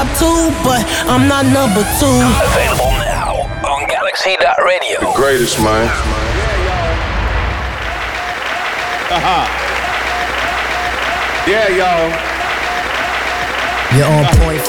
top two, but I'm not number two. Available now on Galaxy.radio. The greatest, man. Yeah, y'all. You're on point.